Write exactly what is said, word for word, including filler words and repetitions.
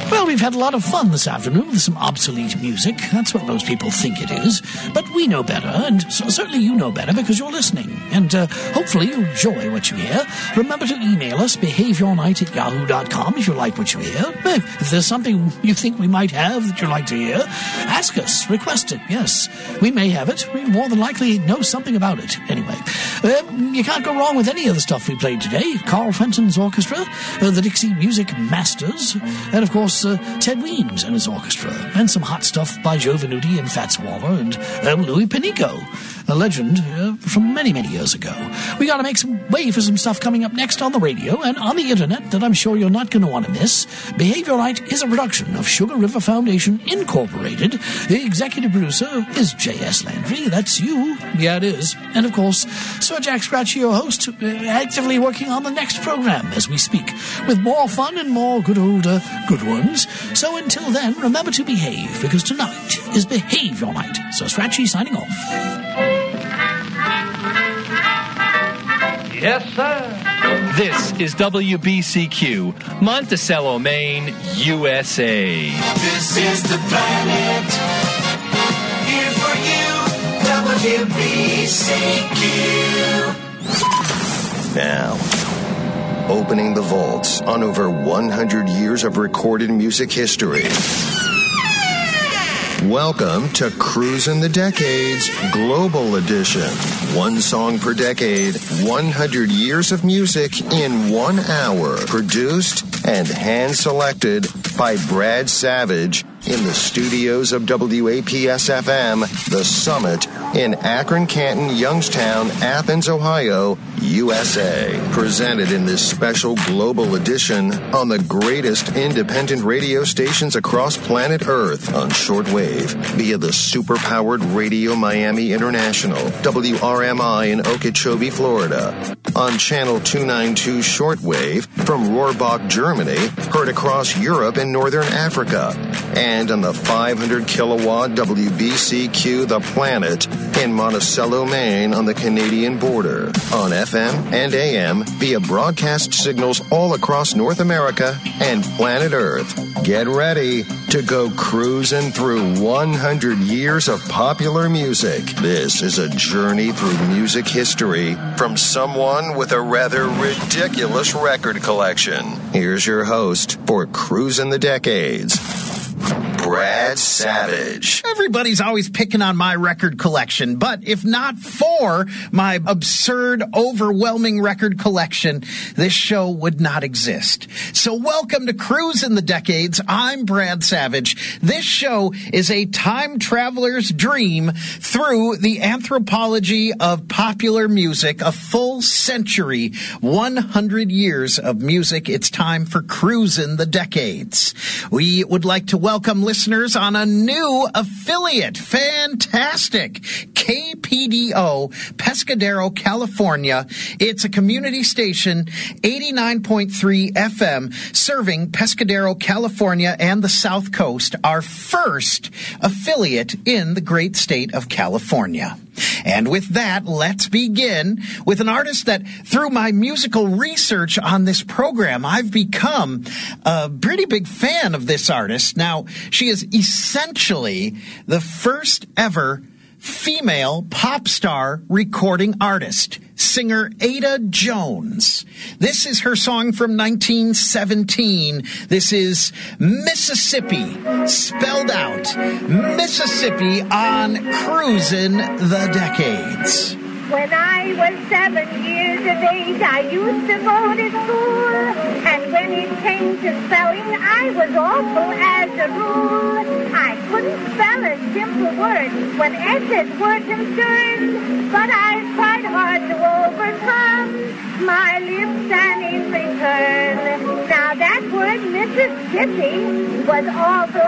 Well, we've had a lot of fun this afternoon with some obsolete music. That's what most people think it is. But we know better, and so certainly you know better because you're listening. And uh, hopefully you enjoy what you hear. Remember to email us, behaviornight at yahoo dot com, if you like what you hear. If there's something you think we might have that you'd like to hear, ask us, request it, yes. We may have it. We more than likely know something about it. Anyway, uh, you can't go wrong with any of the stuff we played today. Carl Fenton's orchestra, uh, the Dixie Music Masters, and of course uh, Ted Weems and his orchestra, and some hot stuff by Joe Venuti and Fats Waller and uh, Louis Pinico, a legend uh, from many, many years ago. We got to make some way for some stuff coming up next on the radio and on the internet that I'm sure you're not going to want to miss. Behavior Night is a production of Sugar River Foundation Incorporated. The executive producer is J S Landry. That's you. Yeah, it is. And of course, Sir Jack Scratchy, your host, uh, actively working on the next program as we speak, with more fun and more good old uh, good ones. So until then, remember to behave, because tonight is Behavior Night. So Scratchy signing off. Yes, sir. This is W B C Q, Monticello, Maine, U S A. This is the planet. Here for you, W B C Q. Now, opening the vaults on over one hundred years of recorded music history. Welcome to Cruisin' the Decades Global Edition. One song per decade, one hundred years of music in one hour. Produced and hand-selected by Brad Savage in the studios of W A P S F M, The Summit, in Akron, Canton, Youngstown, Athens, Ohio, U S A. Presented in this special global edition on the greatest independent radio stations across planet Earth on shortwave via the super-powered Radio Miami International, W R M I in Okeechobee, Florida. On Channel two ninety-two shortwave from Rohrbach, Germany, heard across Europe and Northern Africa. And on the five hundred kilowatt W B C Q The Planet in Monticello, Maine on the Canadian border. On F M and A M via broadcast signals all across North America and planet Earth. Get ready to go cruising through one hundred years of popular music. This is a journey through music history from someone with a rather ridiculous record collection. Here's your host for Cruisin' the Decades, Brad Savage. Everybody's always picking on my record collection, but if not for my absurd, overwhelming record collection, this show would not exist. So welcome to Cruisin' the Decades. I'm Brad Savage. This show is a time traveler's dream through the anthropology of popular music, a full century, one hundred years of music. It's time for Cruisin' the Decades. We would like to welcome listeners on a new affiliate. Fantastic. K P D O, Pescadero, California. It's a community station, eighty-nine point three F M, serving Pescadero, California and the South Coast, our first affiliate in the great state of California. And with that, let's begin with an artist that, through my musical research on this program, I've become a pretty big fan of this artist. Now, she is essentially the first ever female pop star recording artist, singer Ada Jones. This is her song from nineteen seventeen. This is Mississippi, spelled out Mississippi on Cruisin' the Decades. When I was seven years of age, I used to go to school, and when it came to spelling, I was awful as a rule. I couldn't spell a simple word when S's were concerned, but I tried hard to overcome my lips and in return. Now that word Mississippi was also